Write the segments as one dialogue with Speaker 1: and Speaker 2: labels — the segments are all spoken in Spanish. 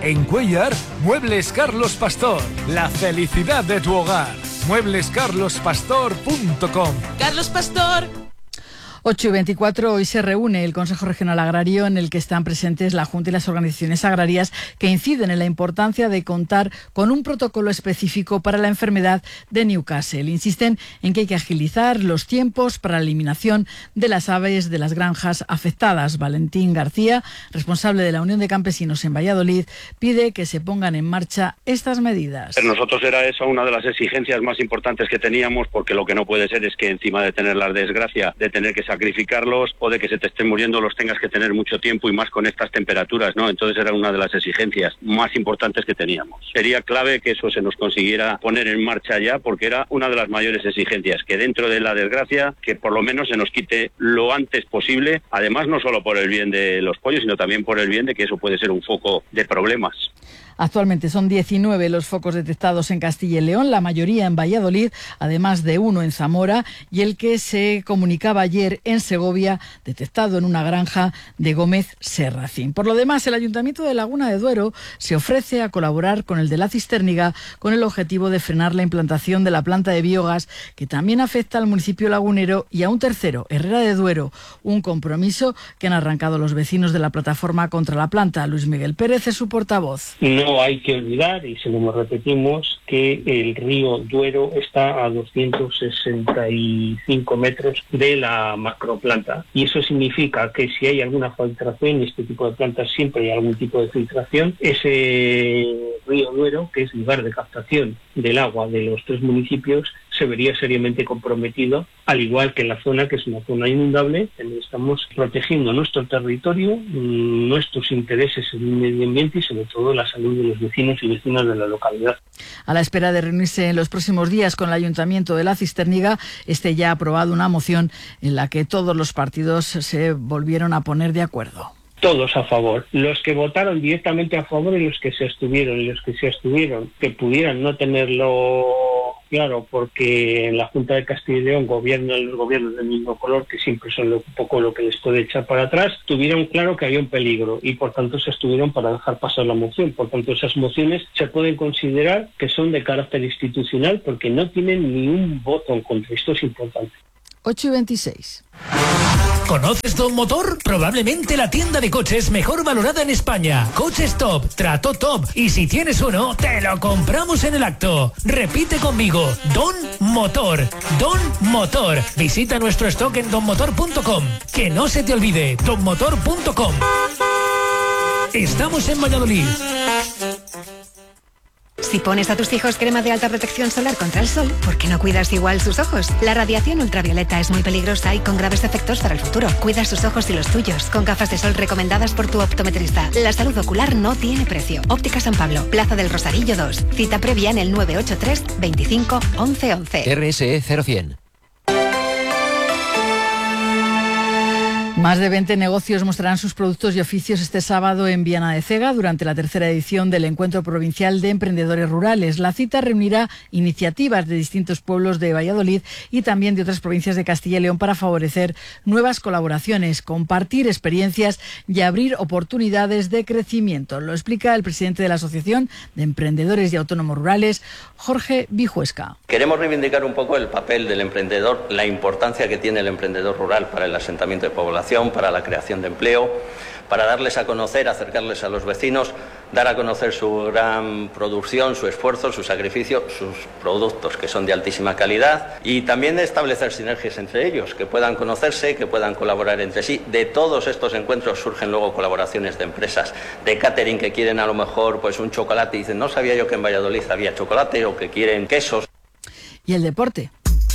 Speaker 1: En Cuéllar, Muebles Carlos Pastor. La felicidad de tu hogar. mueblescarlospastor.com.
Speaker 2: Carlos Pastor.
Speaker 3: 8:24, hoy se reúne el Consejo Regional Agrario, en el que están presentes la Junta y las organizaciones agrarias, que inciden en la importancia de contar con un protocolo específico para la enfermedad de Newcastle. Insisten en que hay que agilizar los tiempos para la eliminación de las aves de las granjas afectadas. Valentín García, responsable de la Unión de Campesinos en Valladolid, pide que se pongan en marcha estas medidas.
Speaker 4: Nosotros era esa una de las exigencias más importantes que teníamos, porque lo que no puede ser es que encima de tener la desgracia de tener que sacrificarlos o de que se te estén muriendo los tengas que tener mucho tiempo, y más con estas temperaturas, ¿no? Entonces era una de las exigencias más importantes que teníamos. Sería clave que eso se nos consiguiera poner en marcha ya, porque era una de las mayores exigencias, que dentro de la desgracia, que por lo menos se nos quite lo antes posible, además no solo por el bien de los pollos, sino también por el bien de que eso puede ser un foco de problemas.
Speaker 3: Actualmente son 19 los focos detectados en Castilla y León, la mayoría en Valladolid, además de uno en Zamora, y el que se comunicaba ayer en Segovia, detectado en una granja de Gómez Serracín. Por lo demás, el Ayuntamiento de Laguna de Duero se ofrece a colaborar con el de la Cistérniga con el objetivo de frenar la implantación de la planta de biogás, que también afecta al municipio lagunero y a un tercero, Herrera de Duero, un compromiso que han arrancado los vecinos de la plataforma contra la planta. Luis Miguel Pérez es su portavoz.
Speaker 5: No hay que olvidar, y se lo repetimos, que el río Duero está a 265 metros de la macroplanta, y eso significa que si hay alguna filtración, y este tipo de plantas siempre hay algún tipo de filtración, ese río Duero, que es lugar de captación del agua de los tres municipios, se vería seriamente comprometido, al igual que en la zona, que es una zona inundable, donde estamos protegiendo nuestro territorio, nuestros intereses en el medio ambiente y sobre todo la salud de los vecinos y vecinas de la localidad.
Speaker 3: A la espera de reunirse en los próximos días con el Ayuntamiento de la Cistérniga, ya ha aprobado una moción en la que todos los partidos se volvieron a poner de acuerdo.
Speaker 5: Todos a favor. Los que votaron directamente a favor y los que se abstuvieron. Y los que se abstuvieron, que pudieran no tenerlo claro, porque en la Junta de Castilla y León gobiernan los gobiernos del mismo color, que siempre son un poco lo que les puede echar para atrás, tuvieron claro que había un peligro y por tanto se abstuvieron para dejar pasar la moción. Por tanto, esas mociones se pueden considerar que son de carácter institucional porque no tienen ni un voto en contra. Esto es importante.
Speaker 3: 8:26.
Speaker 6: ¿Conoces Don Motor? Probablemente la tienda de coches mejor valorada en España. Coches top, trato top, y si tienes uno, te lo compramos en el acto. Repite conmigo, Don Motor. Don Motor. Visita nuestro stock en donmotor.com. Que no se te olvide, donmotor.com. Estamos en Valladolid.
Speaker 7: Si pones a tus hijos crema de alta protección solar contra el sol, ¿por qué no cuidas igual sus ojos? La radiación ultravioleta es muy peligrosa y con graves efectos para el futuro. Cuida sus ojos y los tuyos con gafas de sol recomendadas por tu optometrista. La salud ocular no tiene precio. Óptica San Pablo, Plaza del Rosarillo 2. Cita previa en el 983 25 11 11.
Speaker 8: RSE 0100.
Speaker 3: Más de 20 negocios mostrarán sus productos y oficios este sábado en Viana de Cega durante la tercera edición del Encuentro Provincial de Emprendedores Rurales. La cita reunirá iniciativas de distintos pueblos de Valladolid y también de otras provincias de Castilla y León para favorecer nuevas colaboraciones, compartir experiencias y abrir oportunidades de crecimiento. Lo explica el presidente de la Asociación de Emprendedores y Autónomos Rurales, Jorge Vijuesca.
Speaker 9: Queremos reivindicar un poco el papel del emprendedor, la importancia que tiene el emprendedor rural para el asentamiento de población, para la creación de empleo, para darles a conocer, acercarles a los vecinos, dar a conocer su gran producción, su esfuerzo, su sacrificio, sus productos que son de altísima calidad, y también de establecer sinergias entre ellos, que puedan conocerse, que puedan colaborar entre sí. De todos estos encuentros surgen luego colaboraciones de empresas, de catering que quieren a lo mejor pues un chocolate y dicen, no sabía yo que en Valladolid había chocolate, o que quieren quesos.
Speaker 3: Y el deporte.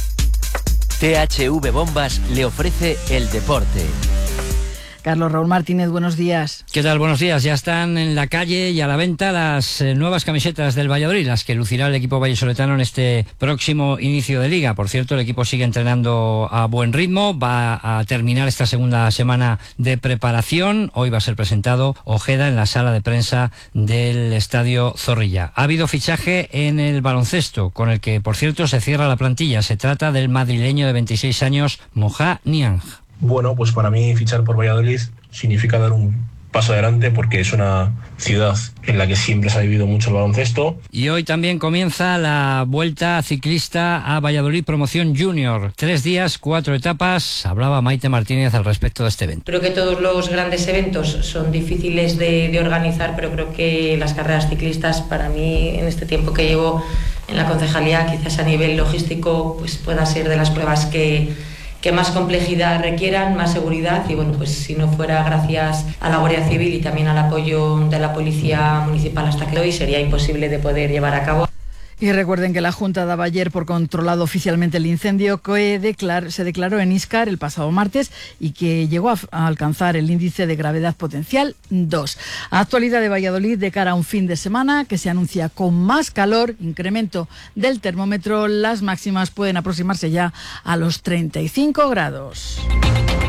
Speaker 8: THV Bombas le ofrece el deporte.
Speaker 3: Carlos Raúl Martínez, buenos días.
Speaker 10: ¿Qué tal? Buenos días. Ya están en la calle y a la venta las nuevas camisetas del Valladolid, las que lucirá el equipo vallisoletano en este próximo inicio de liga. Por cierto, el equipo sigue entrenando a buen ritmo, va a terminar esta segunda semana de preparación. Hoy va a ser presentado Ojeda en la sala de prensa del Estadio Zorrilla. Ha habido fichaje en el baloncesto, con el que, por cierto, se cierra la plantilla. Se trata del madrileño de 26 años, Moja Niang.
Speaker 11: Bueno, pues para mí fichar por Valladolid significa dar un
Speaker 2: paso adelante porque es una ciudad en la que siempre se ha vivido mucho el baloncesto.
Speaker 10: Y hoy también comienza la Vuelta Ciclista a Valladolid Promoción Junior. 3 días, 4 etapas. Hablaba Maite Martínez al respecto de este evento.
Speaker 11: Creo que todos los grandes eventos son difíciles de organizar, pero creo que las carreras ciclistas, para mí, en este tiempo que llevo en la concejalía, quizás a nivel logístico, pues pueda ser de las pruebas que más complejidad requieran, más seguridad, y bueno, pues si no fuera gracias a la Guardia Civil y también al apoyo de la Policía Municipal hasta que hoy, sería imposible de poder llevar a cabo.
Speaker 3: Y recuerden que la Junta daba ayer por controlado oficialmente el incendio que se declaró en Íscar el pasado martes y que llegó a alcanzar el índice de gravedad potencial 2. Actualidad de Valladolid de cara a un fin de semana que se anuncia con más calor, incremento del termómetro, las máximas pueden aproximarse ya a los 35 grados.